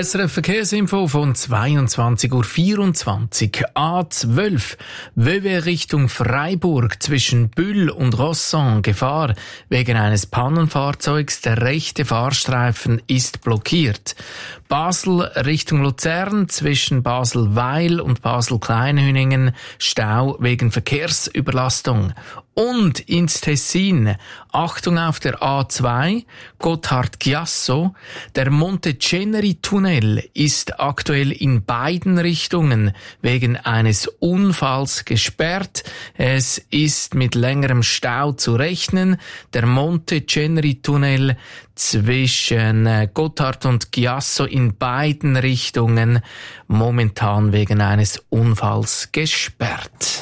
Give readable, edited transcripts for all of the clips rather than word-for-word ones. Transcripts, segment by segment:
SRF Verkehrsinfo von 22:24 Uhr. A12 Vevey Richtung Freiburg zwischen Bühl und Rosson. Gefahr wegen eines Pannenfahrzeugs. Der rechte Fahrstreifen ist blockiert. Basel Richtung Luzern zwischen Basel-Weil und Basel-Kleinhüningen. Stau wegen Verkehrsüberlastung. Und ins Tessin. Achtung auf der A2, Gotthard-Chiasso. Der Monte-Ceneri-Tunnel ist aktuell in beiden Richtungen wegen eines Unfalls gesperrt. Es ist mit längerem Stau zu rechnen. Der Monte-Ceneri-Tunnel zwischen Gotthard und Chiasso in beiden Richtungen momentan wegen eines Unfalls gesperrt.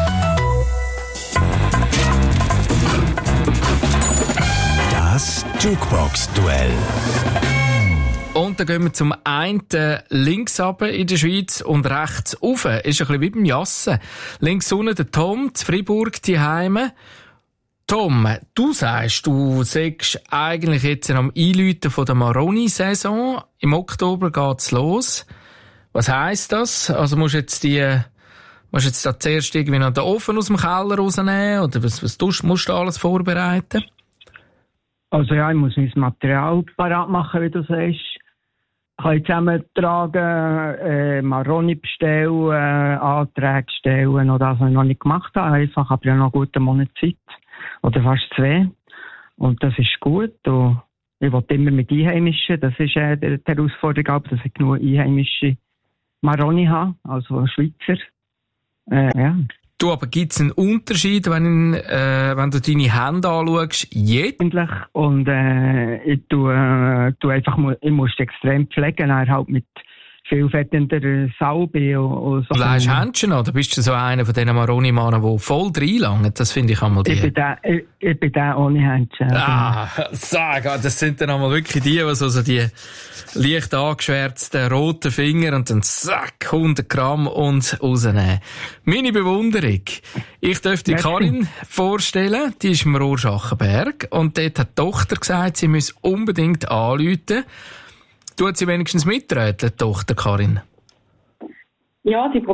Das Jukebox-Duell. Und dann gehen wir zum einen links runter in der Schweiz und rechts rauf. Ist ein bisschen wie beim Jassen. Links unten der Tom, zu Freiburg, die Heime. Tom, du sagst eigentlich jetzt am Einläuten von der Maroni-Saison. Im Oktober geht's los. Was heisst das? Also musst du jetzt da zuerst irgendwie noch den Ofen aus dem Keller rausnehmen? Oder was musst du alles vorbereiten? Also ja, ich muss mein Material parat machen, wie du sagst. Ich kann zusammentragen, Maroni bestellen, Anträge stellen oder das, was ich noch nicht gemacht habe. Einfach, aber ja noch einen guten Monat Zeit. Oder fast 2. Und das ist gut. Und ich will immer mit Einheimischen. Das ist die Herausforderung, dass ich genug einheimische Maroni habe, also Schweizer. Ja. Du, aber gibt's einen Unterschied, wenn du deine Hände anschaust, jetzt? Und ich muss extrem pflegen, halt mit viel fettender Salbe und so. Du leihst Händchen an, oder bist du so einer von diesen Maroni-Mannen, die voll reinlangen? Das finde ich einmal die. Ich bin der ohne Händchen. Das sind dann einmal wirklich die so die leicht angeschwärzten roten Finger und dann 100 Gramm und rausnehmen. Meine Bewunderung. Ich darf die Karin vorstellen, die ist im Rorschachenberg und dort hat die Tochter gesagt, sie müsse unbedingt anrufen. Tut sie wenigstens mitreden, die Tochter Karin? Ja, sie